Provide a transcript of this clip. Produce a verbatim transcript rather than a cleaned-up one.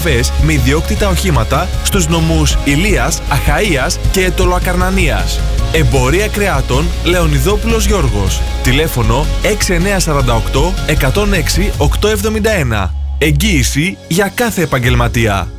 επαφές με ιδιόκτητα οχήματα στους νομούς Ηλίας, Αχαΐας και Τολοακαρνανίας. Εμπορία κρεάτων Λεωνιδόπουλος Γιώργος. Τηλέφωνο έξι εννιά τέσσερα οκτώ, εκατόν έξι, οκτακόσια εβδομήντα ένα. Εγγύηση για κάθε επαγγελματία.